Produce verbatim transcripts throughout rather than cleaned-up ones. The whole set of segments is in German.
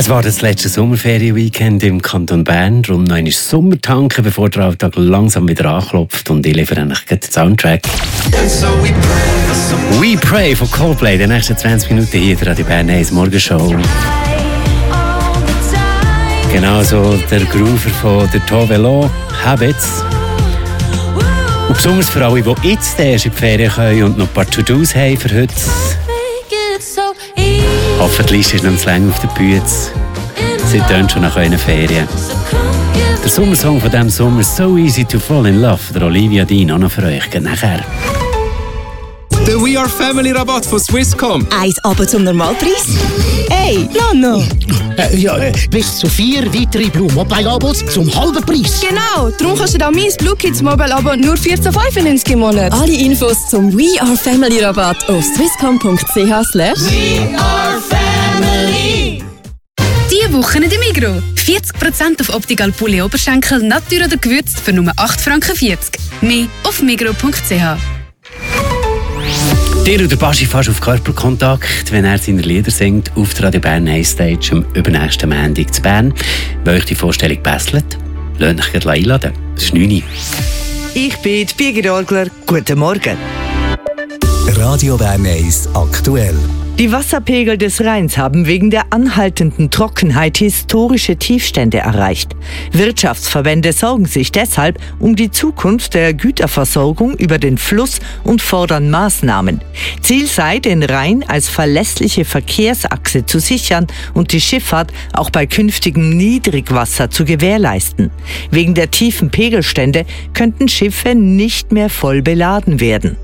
Es war das letzte Sommerferien-Weekend im Kanton Bern. Darum noch einmal Sommer tanken, bevor der Alltag langsam wieder anklopft. Und ich liefere eigentlich den Soundtrack. So we, pray we Pray von Coldplay. Die nächsten zwanzig Minuten hier in Radio Bern eins Morgenshow. Genauso der Groover von der Tove Lo, Habits. Und besonders für alle, die jetzt erst in die Ferien können und noch ein paar To-Dos haben für heute. Hoffentlich ist noch zu lange auf der Bühne. Sie tönt schon nach einer Ferien. Der Sommersong von diesem Sommer, So Easy to Fall in Love, der Olivia Dean, auch noch für euch. Geht nachher. Der We Are Family Rabatt von Swisscom. Eins aber zum Normalpreis? Hey, Nano! Äh, ja, äh, bis zu vier weitere Blue Mobile Abos zum halben Preis. Genau, darum kannst du da mein Blue Kids Mobile Abo nur vierzehn fünfundneunzig im Monat. Alle Infos zum We Are Family Rabatt auf swisscom punkt c h slash We Are Family. Diese Woche in der Migros. vierzig Prozent auf Optical Poulet Oberschenkel, Natur oder gewürzt für nur acht Franken vierzig. Mehr auf migros punkt c h. Dir und der Baschi fast auf Körperkontakt, wenn er seine Lieder singt auf der Radio Bern eins Stage am übernächsten Montag zu Bern. Wenn euch die Vorstellung besselt, lasst euch gleich einladen. Das ist neun Uhr. Ich bin die Birgit Orgler. Guten Morgen. Radio Bern eins aktuell. Die Wasserpegel des Rheins haben wegen der anhaltenden Trockenheit historische Tiefstände erreicht. Wirtschaftsverbände sorgen sich deshalb um die Zukunft der Güterversorgung über den Fluss und fordern Maßnahmen. Ziel sei, den Rhein als verlässliche Verkehrsachse zu sichern und die Schifffahrt auch bei künftigem Niedrigwasser zu gewährleisten. Wegen der tiefen Pegelstände könnten Schiffe nicht mehr voll beladen werden.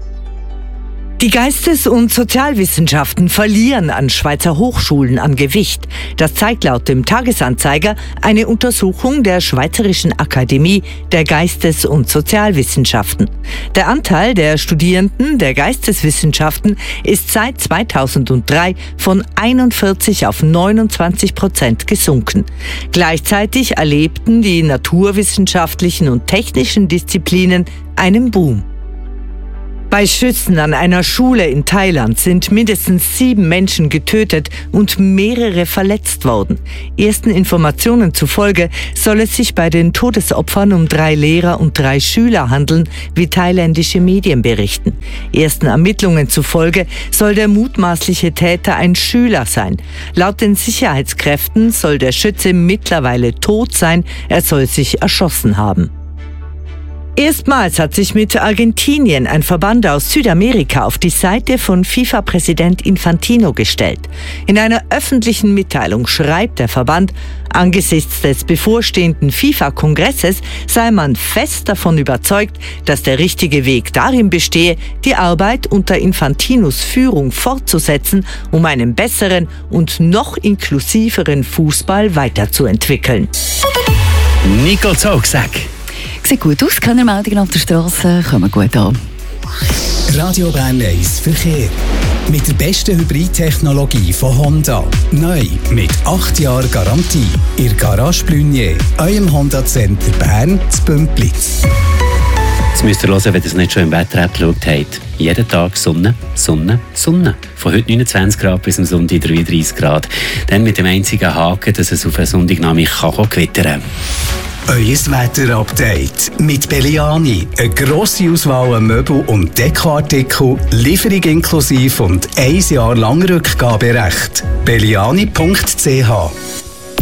Die Geistes- und Sozialwissenschaften verlieren an Schweizer Hochschulen an Gewicht. Das zeigt laut dem Tagesanzeiger eine Untersuchung der Schweizerischen Akademie der Geistes- und Sozialwissenschaften. Der Anteil der Studierenden der Geisteswissenschaften ist seit zweitausenddrei von einundvierzig auf neunundzwanzig Prozent gesunken. Gleichzeitig erlebten die naturwissenschaftlichen und technischen Disziplinen einen Boom. Bei Schüssen an einer Schule in Thailand sind mindestens sieben Menschen getötet und mehrere verletzt worden. Ersten Informationen zufolge soll es sich bei den Todesopfern um drei Lehrer und drei Schüler handeln, wie thailändische Medien berichten. Ersten Ermittlungen zufolge soll der mutmaßliche Täter ein Schüler sein. Laut den Sicherheitskräften soll der Schütze mittlerweile tot sein, er soll sich erschossen haben. Erstmals hat sich mit Argentinien ein Verband aus Südamerika auf die Seite von FIFA-Präsident Infantino gestellt. In einer öffentlichen Mitteilung schreibt der Verband, angesichts des bevorstehenden FIFA-Kongresses sei man fest davon überzeugt, dass der richtige Weg darin bestehe, die Arbeit unter Infantinos Führung fortzusetzen, um einen besseren und noch inklusiveren Fußball weiterzuentwickeln. Nicole Zogsack. Sieht gut aus, keine Meldungen auf der Straße, kommen gut an. Radio Bern eins Verkehr. Mit der besten Hybridtechnologie von Honda. Neu mit acht Jahren Garantie. Ihr Garage Blunier, eurem Honda Center Bern zu Bümplitz. Jetzt müsst ihr hören, wenn ihr es nicht schon im Wetter-App geschaut habt. Jeden Tag Sonne, Sonne, Sonne. Von heute neunundzwanzig Grad bis am Sonntag dreiunddreissig Grad. Dann mit dem einzigen Haken, dass es auf einen Sonntagnachmittag gewittern kann. Euer Wetter-Update mit Belliani. Eine grosse Auswahl an Möbel- und Dekoartikel, Lieferung inklusive und ein Jahr lang Rückgaberecht. belliani punkt c h